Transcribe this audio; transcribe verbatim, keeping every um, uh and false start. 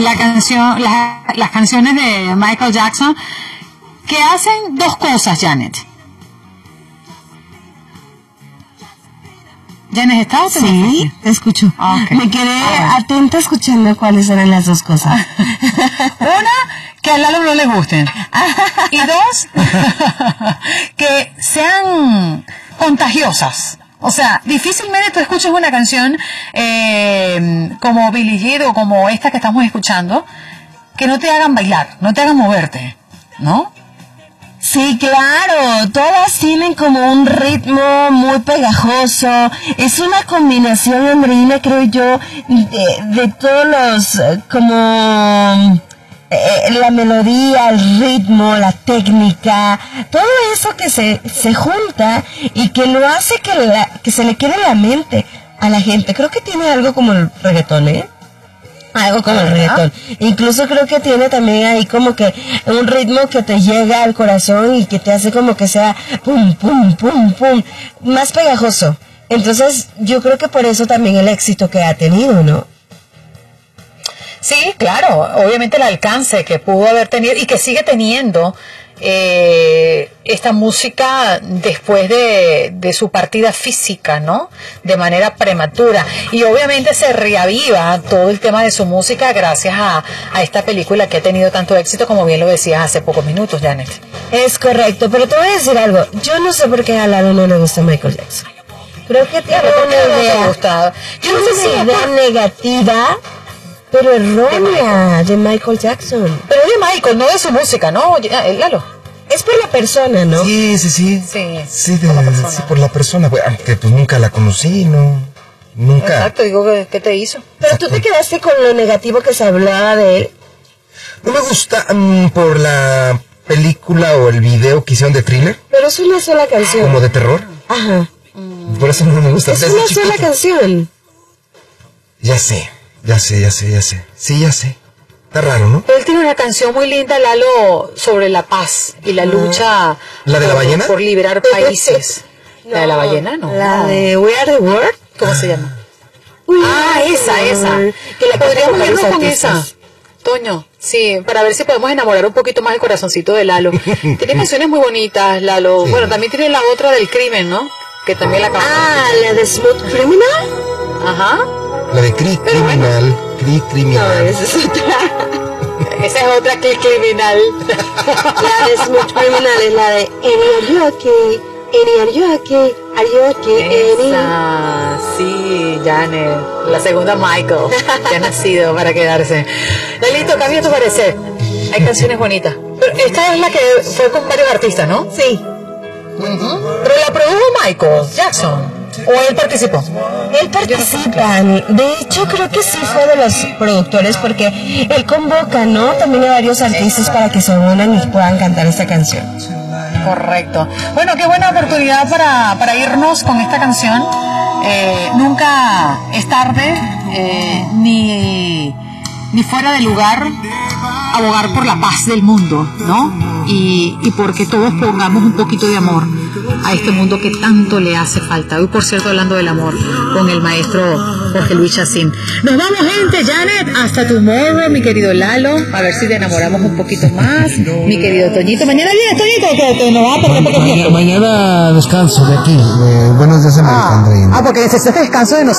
la canción, la, las canciones de Michael Jackson, que hacen dos cosas, Janet. Janet, ¿estás o te Sí, te escucho. Okay. Me quedé atenta escuchando cuáles eran las dos cosas. Una, que a Lalo no le gusten. Y dos, que sean contagiosas. O sea, difícilmente tú escuches una canción eh, como Billie Jean o como esta que estamos escuchando, que no te hagan bailar, no te hagan moverte, ¿no? Sí, claro, todas tienen como un ritmo muy pegajoso, es una combinación, Andreina, creo yo, de, de todos los, eh, como, eh, la melodía, el ritmo, la técnica, todo eso que se, se junta y que lo hace que, la, que se le quede en la mente a la gente. Creo que tiene algo como el reggaetón, ¿eh? Algo como el reggaetón. Incluso creo que tiene también ahí como que un ritmo que te llega al corazón y que te hace como que sea pum, pum, pum, pum, más pegajoso. Entonces yo creo que por eso también el éxito que ha tenido, ¿no? Sí, claro, obviamente el alcance que pudo haber tenido y que sigue teniendo eh, esta música después de, de su partida física, ¿no? De manera prematura. Y obviamente se reaviva todo el tema de su música gracias a, a esta película que ha tenido tanto éxito, como bien lo decías hace pocos minutos, Janet. Es correcto, pero te voy a decir algo. Yo no sé por qué a Lalo no le gusta Michael Jackson. Creo que tiene Claro, una no idea, te gusta. Yo no sé si una es idea por- negativa, pero errónea de Michael Jackson. Pero de Michael, no de su música, ¿no? Ya, eh, Lalo. Es por la persona, ¿no? Sí, sí, sí. Sí, Sí, de- por la persona. sí, por la persona, pues, aunque pues nunca la conocí, no. Nunca. Exacto, digo, ¿qué, qué te hizo? Pero tú te quedaste con lo negativo que se hablaba de él. No me gusta mm, por la película o el video que hicieron de Thriller, Pero es una sola canción. como de terror. Ajá. Por eso no me gusta. Es Desde una chiquito. sola canción. Ya sé, ya sé, ya sé, ya sé. Sí, ya sé. Está raro, ¿no? Pero él tiene una canción muy linda, Lalo, sobre la paz y la lucha. ¿La de la por, ballena? por liberar países. ¿La de la ballena? No. La no. de We Are the World. ¿Cómo se llama? We Ah, Are the esa, esa. World. Que la Podríamos cantan irnos varios con artistas. esa. Toño, sí, para ver si podemos enamorar un poquito más el corazoncito de Lalo. Tiene canciones muy bonitas, Lalo. Sí. Bueno, también tiene la otra del crimen, ¿no? Que también la acabamos Ah, de la de Smooth Criminal. escuchar. Ajá. La de Cri Criminal. Cri No, Criminal. esa es otra. Esa es otra que criminal. La de Smooth Criminal es la de Annie, are you okay? Annie, are you okay? Are you okay, Annie? Esa, sí, Janet. La segunda Michael. Ya ha nacido para quedarse. Lalito, cambia tu parecer. Hay canciones bonitas. Pero esta es la que fue con varios artistas, ¿no? Sí. Pero la produjo Michael Jackson. ¿O él participó? Él participa, de hecho creo que sí fue de los productores porque él convoca, ¿no? También a varios artistas para que se unan y puedan cantar esta canción. Correcto. Bueno, qué buena oportunidad para, para irnos con esta canción. Eh, nunca es tarde, eh, ni, ni fuera de lugar, abogar por la paz del mundo, ¿no? Y, y porque todos pongamos un poquito de amor a este mundo que tanto le hace falta. Hoy, por cierto, hablando del amor con el maestro Jorge Luis Chacín. Nos vamos, gente. Janet, hasta tomorrow, mi querido Lalo. A ver si te enamoramos un poquito más. Mi querido Toñito. Mañana vienes, Toñito, que te nos va a perder poco tiempo. Mañana descanso de aquí. Eh, buenos días, América, Ah, Andreina. ah, porque necesitas descanso de nosotros.